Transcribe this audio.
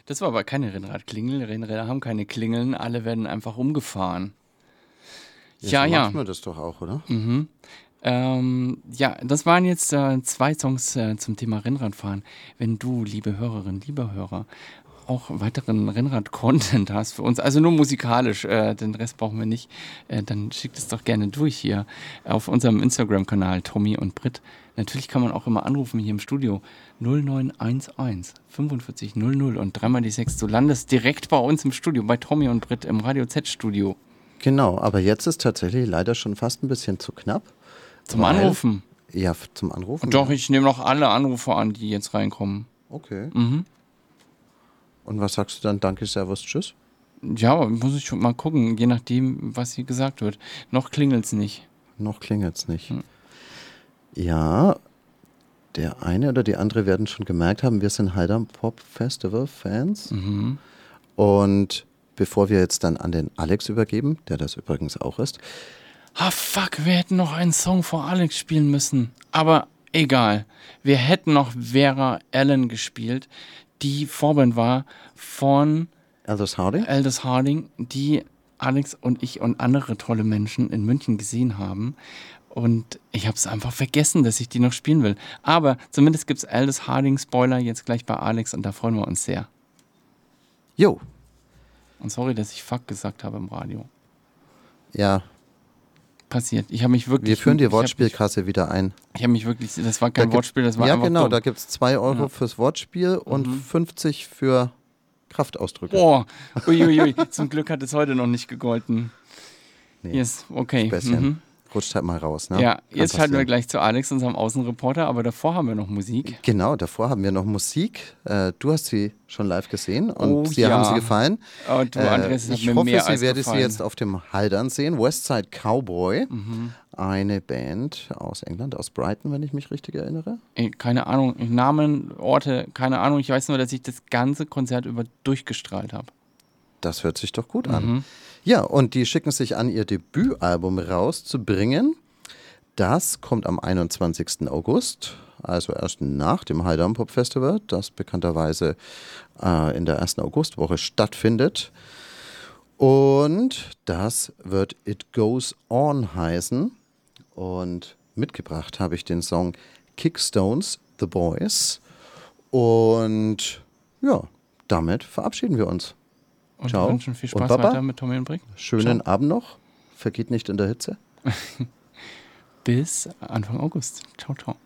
Das war aber keine Rennradklingel. Rennräder haben keine Klingeln. Alle werden einfach umgefahren. Ja, so macht man das doch auch, oder? Ja, das waren jetzt 2 Songs zum Thema Rennradfahren. Wenn du, liebe Hörerin, lieber Hörer, auch weiteren Rennrad-Content hast für uns, also nur musikalisch, den Rest brauchen wir nicht, dann schickt es doch gerne durch hier auf unserem Instagram-Kanal Tommy und Britt. Natürlich kann man auch immer anrufen hier im Studio 0911 45 00 und 3 mal die 6. Du landest direkt bei uns im Studio, bei Tommy und Britt im Radio Z-Studio. Genau, aber jetzt ist tatsächlich leider schon fast ein bisschen zu knapp. Zum Anrufen? Ja, zum Anrufen. Doch, ja. ich nehme noch alle Anrufe an, die jetzt reinkommen. Okay. Und was sagst du dann? Danke, Servus, Tschüss? Ja, muss ich schon mal gucken, je nachdem, was hier gesagt wird. Noch klingelt's nicht. Noch klingelt's nicht. Ja, der eine oder die andere werden schon gemerkt haben, wir sind Haldern Pop Festival Fans. Und bevor wir jetzt dann an den Alex übergeben, der das übrigens auch ist. Ah, fuck, wir hätten noch einen Song vor Alex spielen müssen. Aber egal. Wir hätten noch Vera Allen gespielt, die Vorband war von Aldous Harding? Aldous Harding, die Alex und ich und andere tolle Menschen in München gesehen haben. Und ich habe es einfach vergessen, dass ich die noch spielen will. Aber zumindest gibt es Aldous Harding Spoiler jetzt gleich bei Alex und da freuen wir uns sehr. Jo. Und sorry, dass ich fuck gesagt habe im Radio. Ja. Passiert. Ich habe mich wirklich. Wir führen die Wortspielkasse wieder ein. Ich habe mich wirklich. Das war kein Wortspiel, das war ja, einfach. Ja, genau. Dumm. Da gibt es 2 Euro fürs Wortspiel und 50 für Kraftausdrücke. Boah. Uiuiui. Zum Glück hat es heute noch nicht gegolten. Nee. Yes, okay. Rutscht halt mal raus, ne? Ja, jetzt schalten wir gleich zu Alex, unserem Außenreporter, aber davor haben wir noch Musik. Genau, davor haben wir noch Musik. Du hast sie schon live gesehen und dir haben sie gefallen. Oh, du, Andres, ich hoffe, sie werde sie jetzt auf dem Haldern sehen. Westside Cowboy, eine Band aus England, aus Brighton, wenn ich mich richtig erinnere. Keine Ahnung, Namen, Orte, keine Ahnung. Ich weiß nur, dass ich das ganze Konzert über durchgestrahlt habe. Das hört sich doch gut an. Ja, und die schicken sich an, ihr Debütalbum rauszubringen. Das kommt am 21. August, also erst nach dem Haldern Pop Festival, das bekannterweise in der ersten Augustwoche stattfindet. Und das wird It Goes On heißen. Und mitgebracht habe ich den Song Kickstones, The Boys. Und ja, damit verabschieden wir uns. Und ciao. Wir wünschen viel Spaß weiter mit Tommy und Britt. Schönen Abend noch. Vergeht nicht in der Hitze. Bis Anfang August. Ciao, ciao.